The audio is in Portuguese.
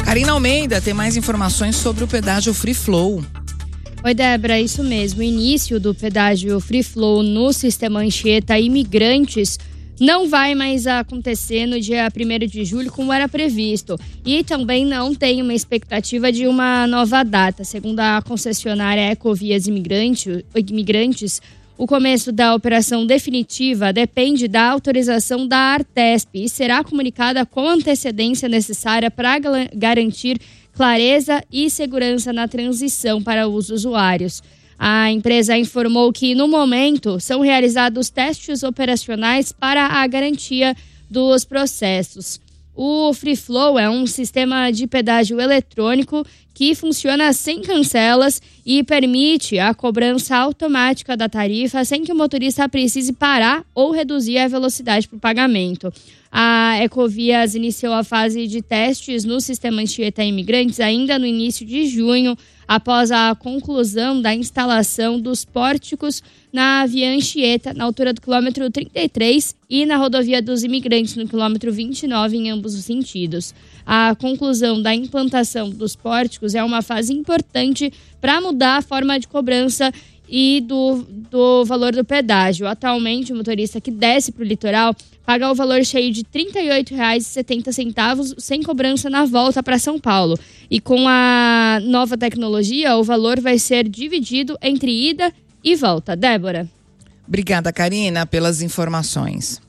Karina Almeida tem mais informações sobre o pedágio Free Flow. Oi, Débora, isso mesmo. O início do pedágio Free Flow no sistema Anchieta Imigrantes não vai mais acontecer no dia 1º de julho, como era previsto. E também não tem uma expectativa de uma nova data. Segundo a concessionária Ecovias Imigrantes, o começo da operação definitiva depende da autorização da Artesp e será comunicada com a antecedência necessária para garantir clareza e segurança na transição para os usuários. A empresa informou que, no momento, são realizados testes operacionais para a garantia dos processos. O Free Flow é um sistema de pedágio eletrônico que funciona sem cancelas e permite a cobrança automática da tarifa sem que o motorista precise parar ou reduzir a velocidade para o pagamento. A Ecovias iniciou a fase de testes no sistema Anchieta Imigrantes ainda no início de junho, após a conclusão da instalação dos pórticos na via Anchieta, na altura do quilômetro 33, e na rodovia dos Imigrantes, no quilômetro 29, em ambos os sentidos. A conclusão da implantação dos pórticos é uma fase importante para mudar a forma de cobrança e do valor do pedágio. Atualmente, o motorista que desce para o litoral paga o valor cheio de R$ 38,70, sem cobrança na volta para São Paulo. E com a nova tecnologia, o valor vai ser dividido entre ida e volta. Débora. Obrigada, Karina, pelas informações.